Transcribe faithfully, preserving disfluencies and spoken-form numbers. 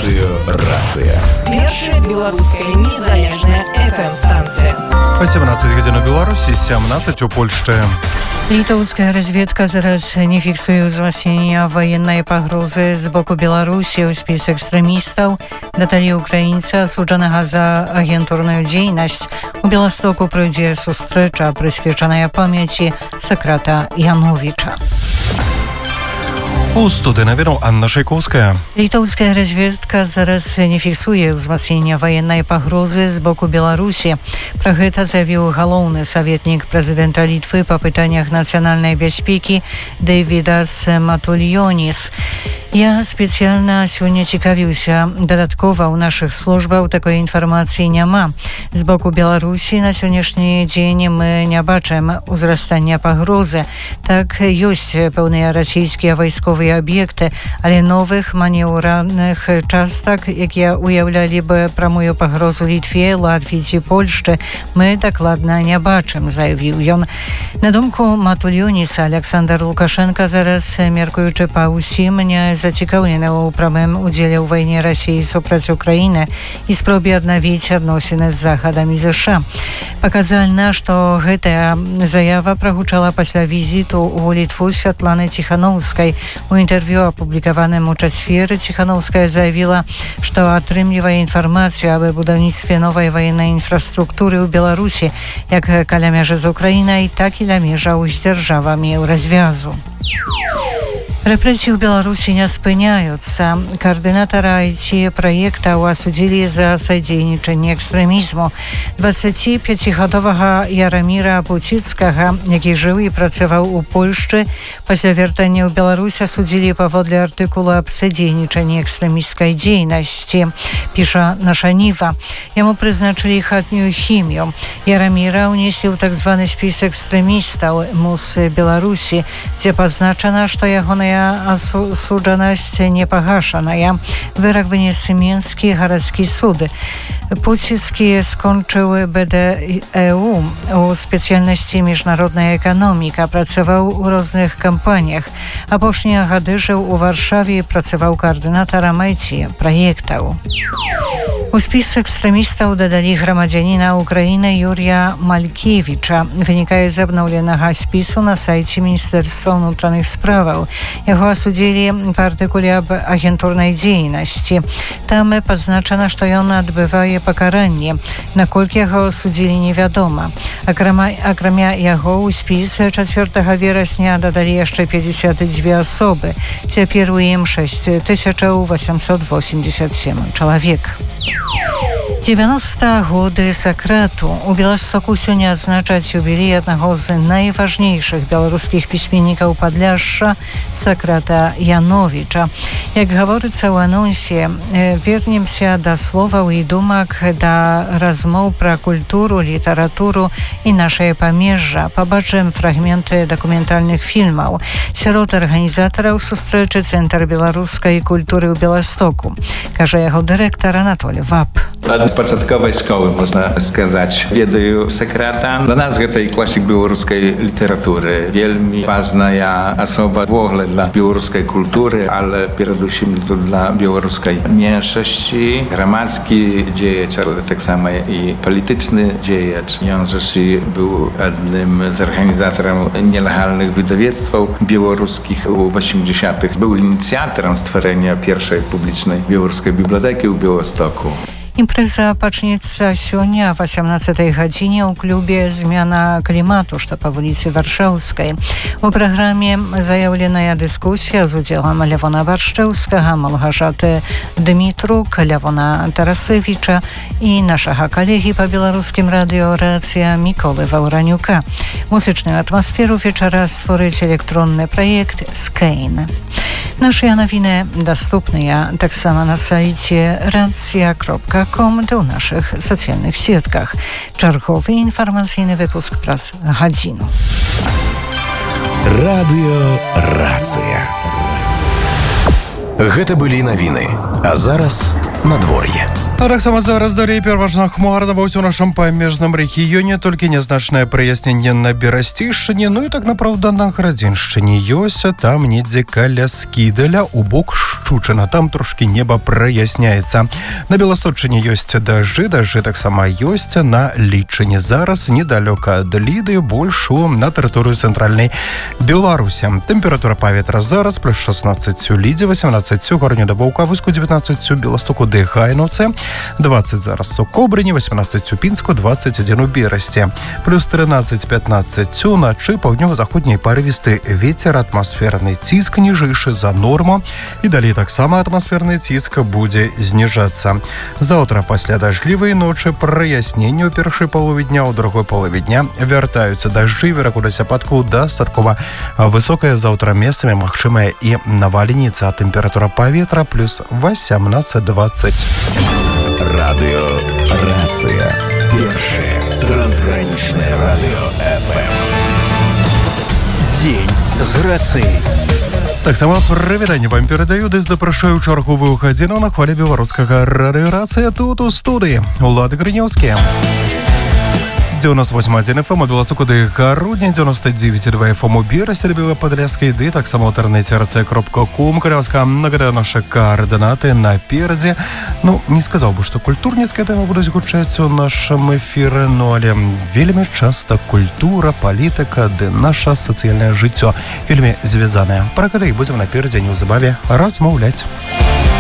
Радыё Рацыя. Першая беларуская незалежная эф эм-станция. Па сямнадцаць гадзін у Беларусі, сямнадцаць у Польшчы. Літоўская разведка зараз не фіксуе ўзмацнення ваеннай пагрозы з боку Беларусі ў спіс экстрэмістаў. Дадалі украінца, асуджанага за агентурную дзейнасць. У Беластоку пройдзе сустрэча, прысвечаная памяці Сократа Яновіча. У студыі навіну Анна Шайкоўская. Літоўская разведка зараз не фіксуе ўзмацнення ваеннай пагрозы з боку Беларусі. Пра гэта заявіў галоўны саветнік прэзідэнта Літвы па пытаннях нацыянальнай бяспекі Дэвідас Матульёніс. Я спецыяльна сёння цікавіўся. Дадаткова ў нашых службах такой інфармацыі няма. З боку Беларусі на сённяшні дзень мы не бачым узрастання пагрозы. Так, ёсць пэўныя расійскія вайсковыя аб'екты, але новых манеўраных частак, якія уяўлялі бы прамую пагрозу Літве, Латвіі ці Польшчы, мы дакладна не бачым, заявіў ён. На думку Матульёніса, Александр Лукашенко зараз, меркуючы па ўсім, не зацікаўлены ў прамым удзеле ў вайне Расіі супраць Украіны і спробе аднавіць адносіны з Захадам і ЗША. Паказальна, што гэтая заява прагучала пасля візіту ў Літву Святланы Ціхановскай. У інтэрв'ю, апублікаваным у чацвер, Ціхановская заявіла, што атрымлівае інфармацыю аб будаўніцтве новай ваеннай інфраструктуры ў Беларусі, як каля мяжы з Украінай, так і ля межаў з дзяржавамі ў развязу. Рэпрэсіі ў Беларусі не спыняюцца. Каардынатара ай ти-праектаў асудзілі за садзейнічанне экстрэмізму. дваццаціпяцігадовага Яраміра Пуціцкага, які жыў і працаваў у Польшчы, пасля вяртання ў Беларусь асудзілі паводле артыкула аб садзейнічанні экстрэмісцкай дзейнасці, піша наша Ніва. Яму прызначылі хатнюю хімію. Яраміра ўнеслі ў так званы спіс экстрэмістаў МУС Беларусі, дзе пазначана, што ягоная асуджанасць не пагашаная. Вырак вынес Мінскі гарадскі суд. Пуціцкі скончыў бэ дэ э у у спецыяльнасці міжнародная эканоміка, працаваў у розных кампаніях. Апошнія гады жыў у Варшаве і працаваў каардынатарам ай ти-праектаў. У спіс экстрэмістаў дадалі грамадзяніна Украіны Юрія Малькевіча. Вынікае з абноўленага спісу на сайце Міністэрства ўнутраных справаў. Яго асудзілі па артыкуле аб агентурнай дзейнасці. Там пазначана, што ён адбывае пакаранне. Наколькі яго асудзілі, невядома. Акрамя, акрамя яго ў спіс чацвёртага верасня дадалі яшчэ пятьдесят две асобы. Цяпер у ім шэсць тысяч восемьсот восемьдесят семь чалавек. девяносто годы Сакрату. У Беластоку сёння адзначаць юбілей аднаго з найважнейшых беларускіх пісьменнікаў Падляшша Сократа Яновіча. Як гаворыцца ў анонсе, вернемся да словаў і думак, да размоў пра культуру, літаратуру і нашае памежжа. Пабачым фрагменты дакументальных фільмаў. Сярод арганізатараў сустрэчы Цэнтр беларускай культуры ў Беластоку, кажа яго дырэктар Анатолій Вап. Ад пачатковай школы, можна сказаць, ведаю Сократа. Для нас гэта і класік беларускай літаратуры. Вельмі важная асоба в огляд для беларускай культуры, але перадусім для беларускай меншасці. Грамадскі дзеяч, але таксама і палітычны дзеяч. Ён жа і быў адным з арганізатараў нелегальных выдавецтваў беларускіх у восьмидесятых. Быў ініцыятарам стварэння першай публічнай беларускай бібліятэкі ў Беластоку. Імпрэза пачнецца сёння о восемнадцатай гадзіне ў клубе «Змяна клімату», што па вуліцы Варшаўскай. У праграме заяўленая дыскусія з удзелам Лявона Варшчэўскага, Малгажаты Дмітрук, Лявона Тарасевіча і нашага калегі па беларускім радыё «Рацыя» Міколы Ваўранюка. Музычную атмасферу вечара створыць электронны праект «Скейн». Нашыя навіны даступныя таксама на сайце рацыя кропка ком ды ў нашых сацыяльных сетках. Чарговы інфармацыйны выпуск праз гадзіну. Радыё Рацыя. Гэта былі навіны. А зараз надвор'е. Ну, так само зараз далей пераважна хмарна ва ўсім нашым памежным рэгіёне, толькі нязначнае праясненне на Берасцейшчыне, ну і так напраўда на Градзеншчыне ёсць, там недзе каля Скідаля у бок Шчучына, там трошкі неба праясняецца. На Беласоччыне ёсць дажджы, дажджы таксама ёсць на Лічыне. Зараз недалёка ад Ліды, больш на тэрыторыю цэнтральнай Беларусі. Тэмпература паветра зараз плюс шестнадцать у Лідзе, восемнадцать у Гарні да Ваўкавыску, девятнадцать у Беластоку ды Гайнаўцы, двадцать зараз у Кобрыні, восемнадцать у Пінску, двадцать один у Берасці. Плюс тринадцать пятнадцать уначы, паўднёва-заходні парывісты вецер, атмасферны ціск ніжэйшы за норму, і далей таксама атмасферны ціск будзе зніжацца. Заўтра пасля дажджлівай ночы праясненне ў першай палове дня, у другой палове дня вяртаюцца дажджы, верагоднасць ападкаў дастаткова высокая. Заўтра месцамі магчымая і навальніца, а тэмпература паветра плюс восемнадцать двадцать. Радио Рацыя. Першае трансгранічнае радио эф эм. Дзень з рацыяй. Таксама прывітанне вам перадаю, ды запрашаю чарговую гадзіну на хвале беларускага радыё Рацыя тут у студыі. Улад Грынёўскі. девяносто восемь один эф эм у Беластоку ды Гародні, девяносто девять два эф эм у Берасці, Белападляскай, ды таксама ў інтэрнэце рацыя кропка ком. Каляска, нагадаю нашы координаты наперадзе. Ну, не сказаў бы, што культурніцкая тэма будуць гучаць у нашым эфіры, но але вельмі часта культура, палітыка ды наша сацыяльнае жыццё вельмі звязанае. Пра гэта і будзем наперадзе неўзабаве размаўляць.